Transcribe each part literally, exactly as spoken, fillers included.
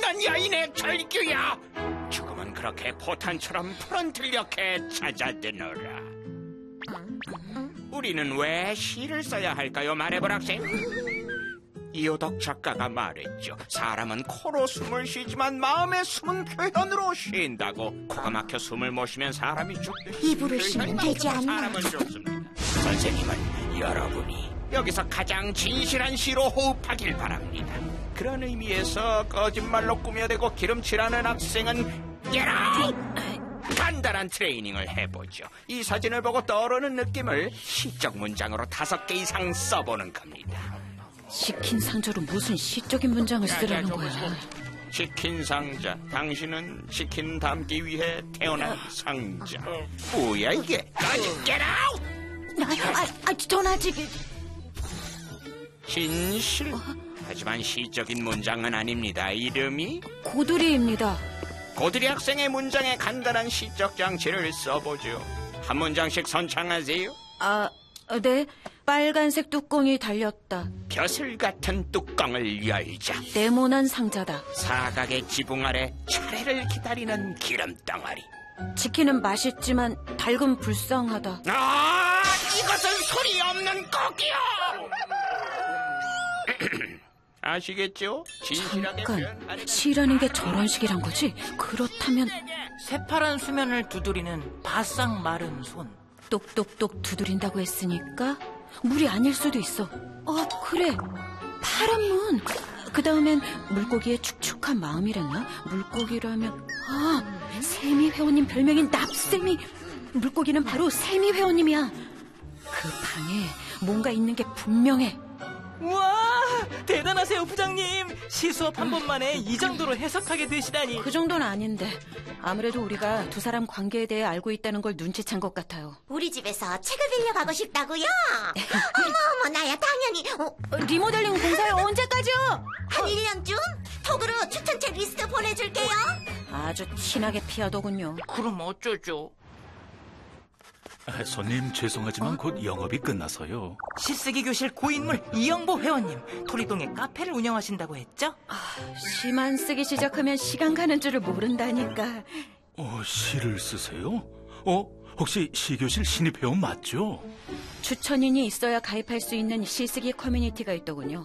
어떤 여인의 절규야. 죽음은 그렇게 포탄처럼 푸른 들녘에 찾아드노라. 우리는 왜 시를 써야 할까요? 말해보라, 학생. 이호덕 작가가 말했죠. 사람은 코로 숨을 쉬지만 마음의 숨은 표현으로 쉰다고. 코가 막혀 숨을 못 쉬면 사람이 죽듯이 입으로 쉬면 되지 않나? 사람은 죽습니다. 선생님은 여러분이 여기서 가장 진실한 시로 호흡하길 바랍니다. 그런 의미에서 거짓말로 꾸며대고 기름칠하는 학생은 예라! 간단한 트레이닝을 해보죠. 이 사진을 보고 떠오르는 느낌을 시적 문장으로 다섯 개 이상 써보는 겁니다. 시킨 상자로 무슨 시적인 문장을 쓰라는 거야? 시킨 상자. 당신은 시킨 담기 위해 태어난 상자. 뭐야 이게? Get out! 아, 아, 전 아직... 진실. 하지만 시적인 문장은 아닙니다. 이름이? 고두리입니다. 고두리 학생의 문장에 간단한 시적 장치를 써보죠. 한 문장씩 선창하세요. 아, 네. 빨간색 뚜껑이 달렸다. 벼슬 같은 뚜껑을 열자. 네모난 상자다. 사각의 지붕 아래 차례를 기다리는 기름덩어리. 치킨은 맛있지만 닭은 불쌍하다. 아, 이것은 소리 없는 곡이요. 아시겠죠? 진실하게 잠깐, 표현하는 시라는 게 저런 식이란 거지? 그렇다면 새파란 수면을 두드리는 바싹 마른 손. 똑똑똑 두드린다고 했으니까 물이 아닐 수도 있어. 어, 그래. 파란 문. 그 다음엔 물고기의 축축한 마음이랬나? 물고기라면 아, 세미 회원님 별명인 납세미. 물고기는 바로 세미 회원님이야. 그 방에 뭔가 있는 게 분명해. 우와, 대단하세요 부장님. 시수업 한 번만에 이 정도로 해석하게 되시다니. 그 정도는 아닌데 아무래도 우리가 두 사람 관계에 대해 알고 있다는 걸 눈치챈 것 같아요. 우리 집에서 책을 빌려가고 싶다고요? 어머 어머 나야 당연히. 어, 리모델링 공사요. 언제까지요? 한 일 년쯤? 톡으로 추천책 리스트 보내줄게요. 아주 티나게 피하더군요. 그럼 어쩌죠? 아, 손님 죄송하지만 곧 영업이 끝나서요. 시쓰기 교실 고인물 이영보 회원님, 토리동에 카페를 운영하신다고 했죠? 아, 시만 쓰기 시작하면 시간 가는 줄을 모른다니까. 어, 시를 쓰세요? 어, 혹시 시교실 신입 회원 맞죠? 추천인이 있어야 가입할 수 있는 시쓰기 커뮤니티가 있더군요.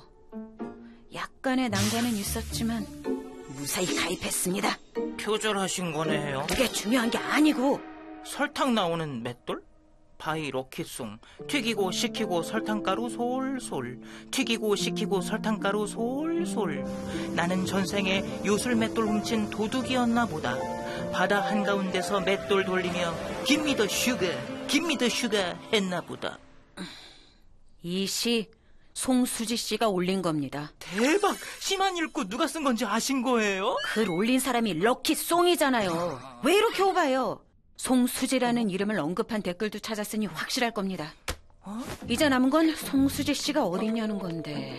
약간의 난관은 있었지만 무사히 가입했습니다. 표절하신 거네요. 그게 중요한 게 아니고. 설탕 나오는 맷돌? 바이 로키송. 튀기고 식히고 설탕가루 솔솔. 튀기고 식히고 설탕가루 솔솔. 나는 전생에 요술 맷돌 훔친 도둑이었나 보다. 바다 한가운데서 맷돌 돌리며 Give me the sugar, give me the sugar 했나 보다. 이 시 송수지 씨가 올린 겁니다. 대박! 시만 읽고 누가 쓴 건지 아신 거예요? 글 올린 사람이 럭키송이잖아요. 왜 이렇게 오바해요? 송수지라는 이름을 언급한 댓글도 찾았으니 확실할 겁니다. 어? 이제 남은 건 송수지 씨가 어딨냐는 건데.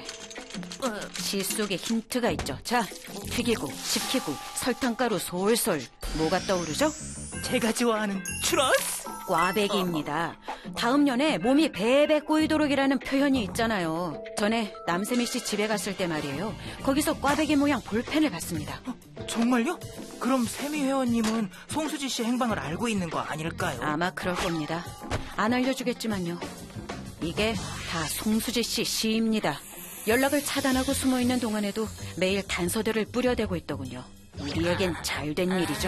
시 속에 힌트가 있죠. 자, 튀기고 식히고 설탕가루 솔솔. 뭐가 떠오르죠? 제가 좋아하는 추러스? 꽈배기입니다. 다음 년에 몸이 베베 꼬이도록이라는 표현이 있잖아요. 전에 남세미 씨 집에 갔을 때 말이에요. 거기서 꽈배기 모양 볼펜을 봤습니다. 어, 정말요? 그럼 세미 회원님은 송수지 씨 행방을 알고 있는 거 아닐까요? 아마 그럴 겁니다. 안 알려주겠지만요. 이게 다 송수지 씨 시입니다. 연락을 차단하고 숨어있는 동안에도 매일 단서들을 뿌려대고 있더군요. 우리에겐 잘된 일이죠.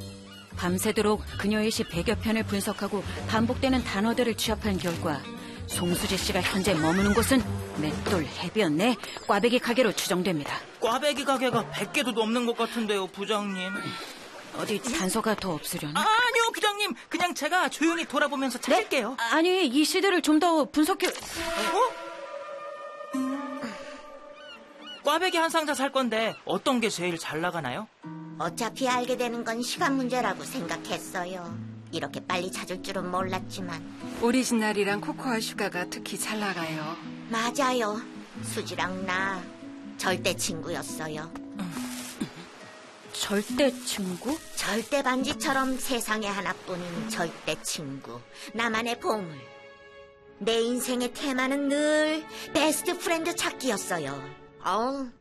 밤새도록 그녀의 시 백여 편을 분석하고 반복되는 단어들을 취합한 결과 송수지 씨가 현재 머무는 곳은 맷돌 해변 내 꽈배기 가게로 추정됩니다. 꽈배기 가게가 백 개도 넘는 것 같은데요, 부장님. 어디 단서가 더 없으려나? 아, 아니요, 부장님. 그냥 제가 조용히 돌아보면서 찾을게요. 네? 아니, 이 시들을 좀 더 분석해... 어? 꽈배기 한 상자 살 건데 어떤 게 제일 잘 나가나요? 어차피 알게 되는 건 시간 문제라고 생각했어요. 이렇게 빨리 찾을 줄은 몰랐지만. 오리지널이랑 코코아 슈가가 특히 잘 나가요. 맞아요. 수지랑 나 절대 친구였어요. 절대 친구? 절대 반지처럼 세상에 하나뿐인 절대 친구. 나만의 보물. 내 인생의 테마는 늘 베스트 프렌드 찾기였어요. 어우,